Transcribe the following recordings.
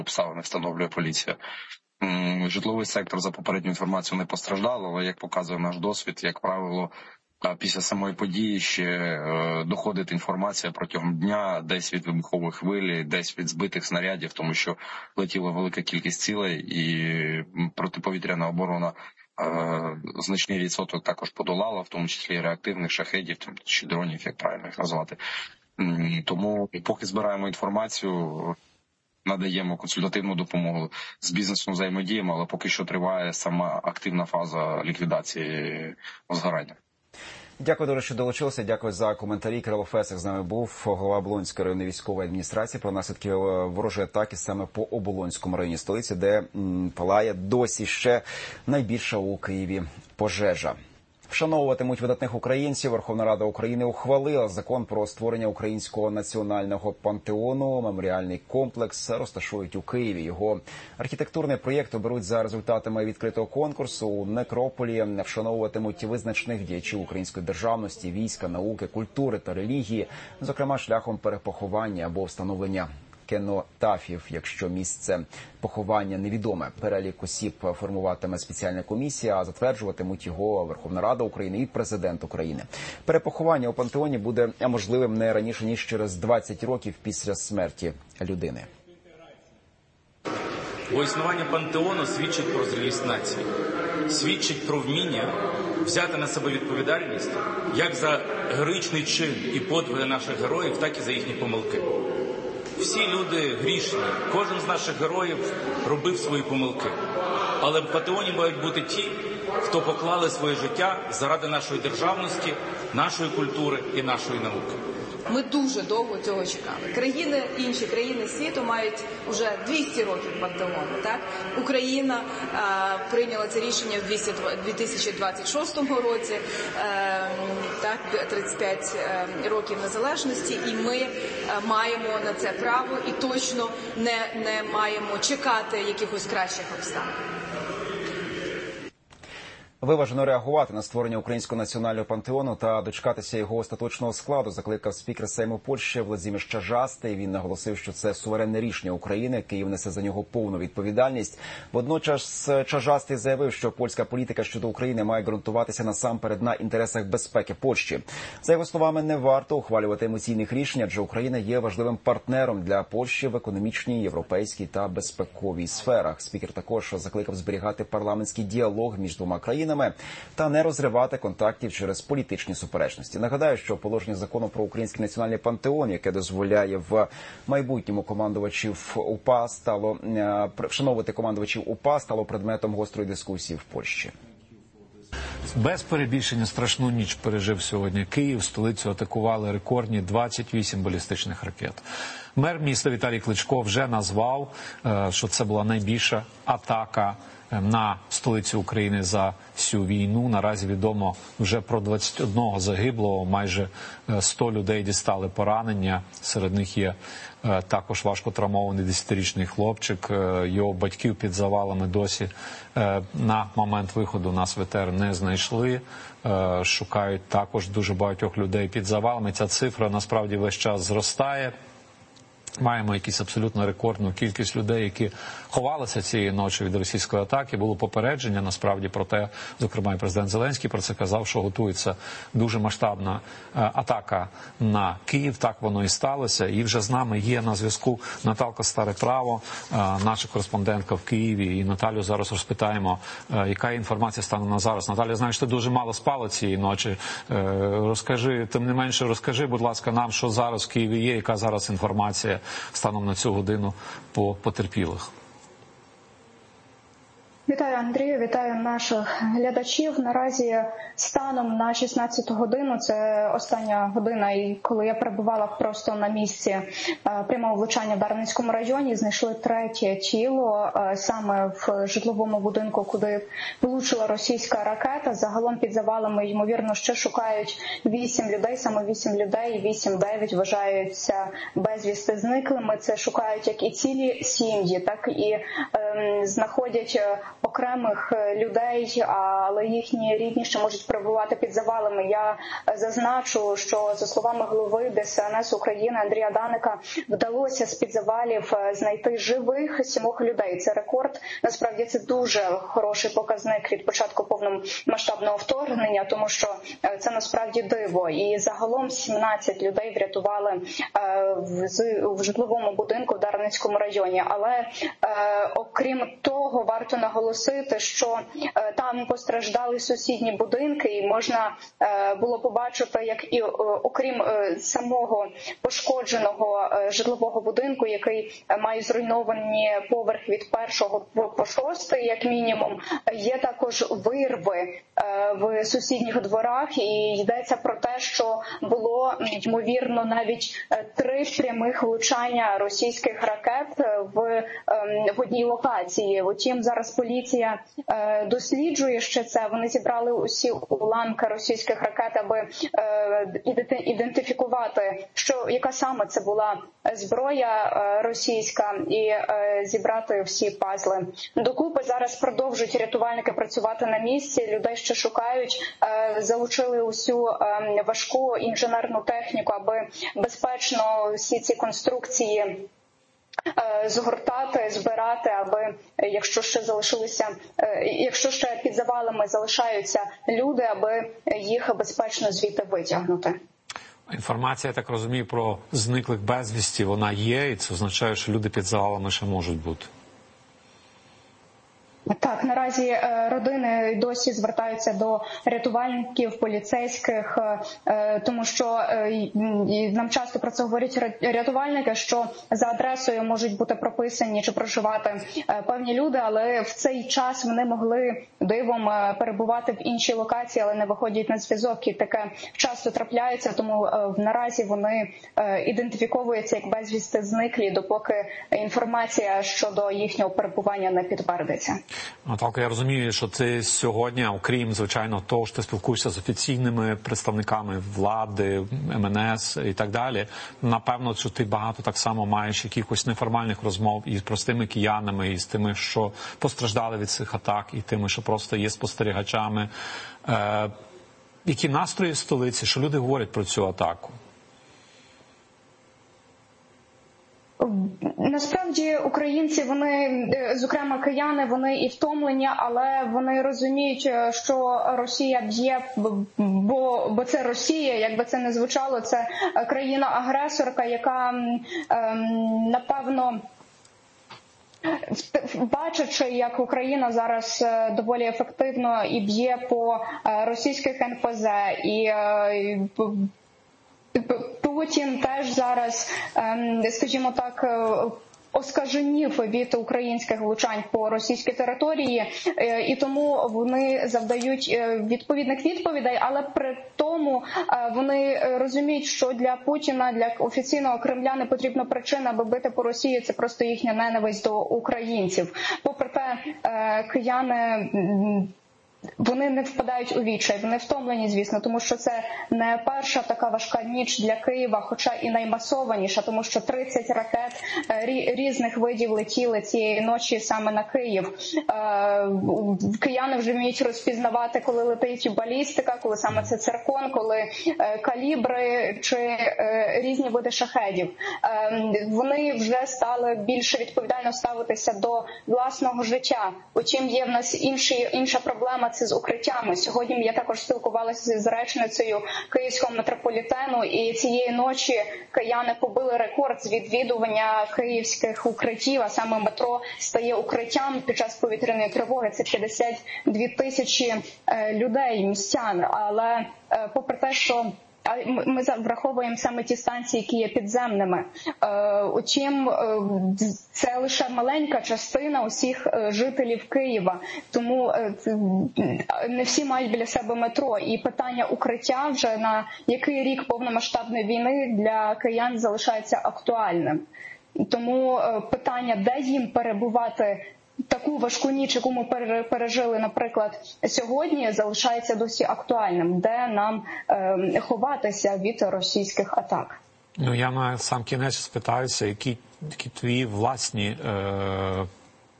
обставини встановлює поліція. Житловий сектор, за попередню інформацію, не постраждав, але, як показує наш досвід, як правило, після самої події ще доходить інформація протягом дня, десь від вибухової хвилі, десь від збитих снарядів, тому що летіла велика кількість цілей, і протиповітряна оборона значний відсоток також подолала, в тому числі і реактивних шахедів чи дронів, як правильно їх назвати. Тому поки збираємо інформацію, надаємо консультативну допомогу, з бізнесом взаємодіємо, але поки що триває сама активна фаза ліквідації возгорання. Дякую, дуже, що долучилися. Дякую за коментарі. Кирило Фесик з нами був, голова Оболонської районної військової адміністрації, про наслідки ворожої атаки саме по Оболонському районі столиці, де палає досі ще найбільша у Києві пожежа. Вшановуватимуть видатних українців. Верховна Рада України ухвалила закон про створення Українського національного пантеону. Меморіальний комплекс розташують у Києві. Його архітектурний проєкт оберуть за результатами відкритого конкурсу. У некрополі вшановуватимуть визначних діячів української державності, війська, науки, культури та релігії, зокрема шляхом перепоховання або встановлення кенотафів, якщо місце поховання невідоме. Перелік осіб формуватиме спеціальна комісія, а затверджуватимуть його Верховна Рада України і Президент України. Перепоховання у пантеоні буде можливим не раніше, ніж через 20 років після смерті людини. Бо існування пантеону свідчить про зрілість нації, свідчить про вміння взяти на себе відповідальність як за героїчний чин і подвиги наших героїв, так і за їхні помилки. Всі люди грішні, кожен з наших героїв робив свої помилки. Але в пантеоні мають бути ті, хто поклали своє життя заради нашої державності, нашої культури і нашої науки. Ми дуже довго цього чекали. Інші країни світу мають вже 200 років пантеону. Так? Україна прийняла це рішення в 2026 році, 35 років незалежності, і ми маємо на це право і точно не маємо чекати якихось кращих обставин. Виважено реагувати на створення Українського національного пантеону та дочекатися його остаточного складу закликав спікер Сейму Польщі Владзімір Чажастий. Він наголосив, що це суверенне рішення України, Київ несе за нього повну відповідальність. Водночас Чажастий заявив, що польська політика щодо України має ґрунтуватися насамперед на інтересах безпеки Польщі. За його словами, не варто ухвалювати емоційних рішень, адже Україна є важливим партнером для Польщі в економічній, європейській та безпековій сферах. Спікер також закликав зберігати парламентський діалог між двома країнами та не розривати контактів через політичні суперечності. Нагадаю, що положення закону про Український національний пантеон, яке дозволяє в майбутньому вшановувати командувачів УПА, стало предметом гострої дискусії в Польщі. Без перебільшення страшну ніч пережив сьогодні Київ. Столицю атакували рекордні 28 балістичних ракет. Мер міста Віталій Кличко вже назвав, що це була найбільша атака на столицю України за всю війну. Наразі відомо вже про 21 загиблого, майже 100 людей дістали поранення. Серед них є також важко травмований 10-річний хлопчик. Його батьків під завалами досі на момент виходу на СВТР не знайшли. Шукають також дуже багатьох людей під завалами. Ця цифра насправді весь час зростає. Маємо якусь абсолютно рекордну кількість людей, які ховалися цієї ночі від російської атаки. Було попередження, насправді, про те, зокрема і президент Зеленський про це казав, що готується дуже масштабна атака на Київ. Так воно і сталося. І вже з нами є на зв'язку Наталка Старе-Право, наша кореспондентка в Києві. І Наталю зараз розпитаємо, яка інформація стане на зараз. Наталя, знаєш, ти дуже мало спала цієї ночі. Розкажи, тим не менше, розкажи, будь ласка, нам, що зараз в Києві є, яка зараз інформація станом на цю годину по потерпілих. Вітаю, Андрію, вітаю наших глядачів. Наразі станом на 16 годину, це остання година, і коли я перебувала просто на місці прямого влучання в Дарницькому районі, знайшли третє тіло саме в житловому будинку, куди влучила російська ракета. Загалом під завалами, ймовірно, ще шукають 8 людей, саме 8 людей, 8-9 вважаються безвісти зниклими. Це шукають як і цілі сім'ї, так і знаходять окремих людей, але їхні рідні ще можуть перебувати під завалами. Я зазначу, що за словами голови ДСНС України Андрія Даника, вдалося з-під завалів знайти живих 7 людей. Це рекорд. Насправді це дуже хороший показник від початку повномасштабного вторгнення, тому що це насправді диво. І загалом 17 людей врятували в житловому будинку в Дарницькому районі. Але окрім того, варто наголосити, що там постраждали сусідні будинки, і можна було побачити, як і окрім самого пошкодженого житлового будинку, який має зруйновані поверх від 1 по 6, як мінімум, є також вирви в сусідніх дворах, і йдеться про те, що було, ймовірно, навіть 3 прямих влучання російських ракет в одній локації. Утім, зараз поліція досліджує ще це. Вони зібрали усі уламки російських ракет, аби ідентифікувати, яка саме це була зброя російська, і зібрати всі пазли докупи. Зараз продовжують рятувальники працювати на місці, людей ще шукають, залучили усю важку інженерну техніку, аби безпечно всі ці конструкції згортати, збирати, аби, якщо ще під завалами залишаються люди, аби їх безпечно звідти витягнути. Інформація, я так розумію, про зниклих безвісті, вона є, і це означає, що люди під завалами ще можуть бути. Так, наразі родини досі звертаються до рятувальників, поліцейських, тому що нам часто про це говорять рятувальники, що за адресою можуть бути прописані чи проживати певні люди, але в цей час вони могли дивом перебувати в іншій локації, але не виходять на зв'язок, і таке часто трапляється, тому наразі вони ідентифіковуються як безвісти зниклі, допоки інформація щодо їхнього перебування не підтвердиться. Наталко, я розумію, що ти сьогодні, окрім, звичайно, того, що ти спілкуєшся з офіційними представниками влади, МНС і так далі, напевно, що ти багато так само маєш якихось неформальних розмов із простими киянами, і з тими, що постраждали від цих атак, і тими, що просто є спостерігачами. Які настрої в столиці, що люди говорять про цю атаку? Насправді українці, вони, зокрема кияни, вони і втомлені, але вони розуміють, що Росія б'є, бо це Росія, як би це не звучало, це країна-агресорка, яка, напевно, бачачи, як Україна зараз доволі ефективно і б'є по російських НПЗ, і Путін теж зараз, скажімо так, оскаженів від українських влучань по російській території, і тому вони завдають відповідних відповідей, але при тому вони розуміють, що для Путіна, для офіційного Кремля не потрібна причина, аби бити по Росії, це просто їхня ненависть до українців. Попри те, кияни, вони не впадають у відчай, вони втомлені, звісно, тому що це не перша така важка ніч для Києва, хоча і наймасованіша, тому що 30 ракет різних видів летіли цієї ночі саме на Київ. Кияни вже вміють розпізнавати, коли летить балістика, коли саме це циркон, коли калібри чи різні види шахедів. Вони вже стали більше відповідально ставитися до власного життя. Утім, є в нас інша проблема – це з укриттями. Сьогодні я також спілкувалася з речницею Київського метрополітену, і цієї ночі кияни побили рекорд з відвідування київських укриттів, а саме метро стає укриттям під час повітряної тривоги. Це 52 тисячі людей, містян. Але попри те, що ми враховуємо саме ті станції, які є підземними. Утім, це лише маленька частина усіх жителів Києва. Тому не всі мають біля себе метро. І питання укриття вже на який рік повномасштабної війни для киян залишається актуальним. Тому питання, де їм перебувати таку важку ніч, яку ми пережили, наприклад, сьогодні, залишається досі актуальним. Де нам ховатися від російських атак? Ну, я на сам кінець спитаюся, які твої власні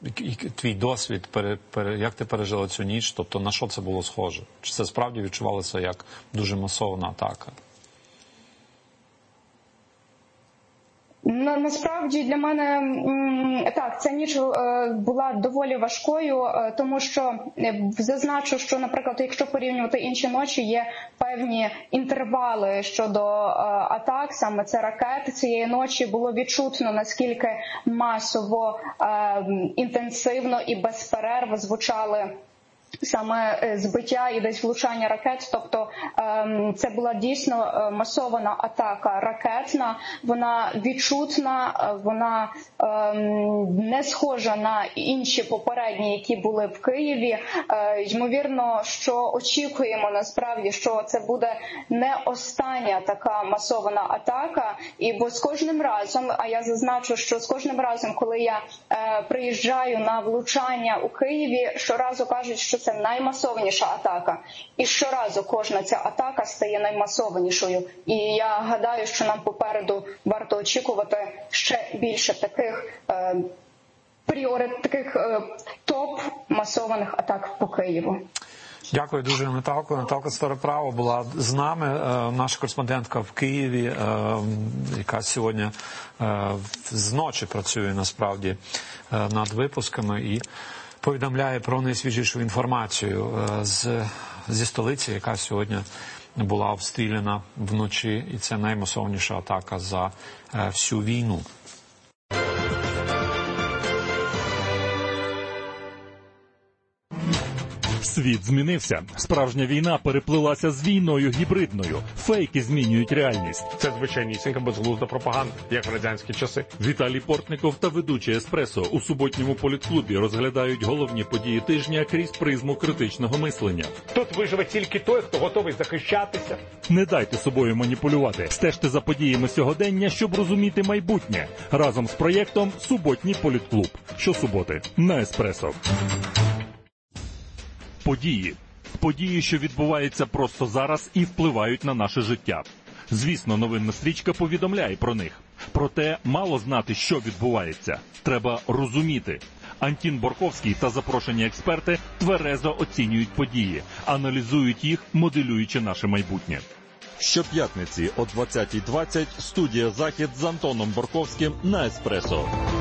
твій досвід, як ти пережила цю ніч, тобто на що це було схоже? Чи це справді відчувалося як дуже масована атака? Насправді для мене так, ця ніч була доволі важкою, тому що зазначу, що, наприклад, якщо порівнювати інші ночі, є певні інтервали щодо атак, саме це ракет. Цієї ночі було відчутно, наскільки масово, інтенсивно і без перерв звучали саме збиття і десь влучання ракет, тобто це була дійсно масована атака ракетна, вона відчутна, вона не схожа на інші попередні, які були в Києві. Ймовірно, що очікуємо насправді, що це буде не остання така масована атака, і бо з кожним разом, а я зазначу, що з кожним разом, коли я приїжджаю на влучання у Києві, щоразу кажуть, що це наймасованіша атака. І щоразу кожна ця атака стає наймасованішою. І я гадаю, що нам попереду варто очікувати ще більше таких топ-масованих атак по Києву. Дякую дуже, Наталко. Наталка Староправа була з нами, наша кореспондентка в Києві, яка сьогодні зночі працює насправді над випусками і повідомляє про найсвіжішу інформацію зі столиці, яка сьогодні була обстріляна вночі, і це наймасовніша атака за всю війну. Світ змінився. Справжня війна переплилася з війною гібридною. Фейки змінюють реальність. Це звичайнісінька безглузда пропаганда, як в радянські часи. Віталій Портников та ведучий «Еспресо» у суботньому політклубі розглядають головні події тижня крізь призму критичного мислення. Тут виживе тільки той, хто готовий захищатися. Не дайте собою маніпулювати. Стежте за подіями сьогодення, щоб розуміти майбутнє. Разом з проєктом «Суботній політклуб». Щосуботи на «Еспресо». Події, що відбуваються просто зараз і впливають на наше життя. Звісно, новинна стрічка повідомляє про них. Проте мало знати, що відбувається. Треба розуміти. Антін Борковський та запрошені експерти тверезо оцінюють події, аналізують їх, моделюючи наше майбутнє. Щоп'ятниці о 20:20 студія «Захід» з Антоном Борковським на «Еспресо».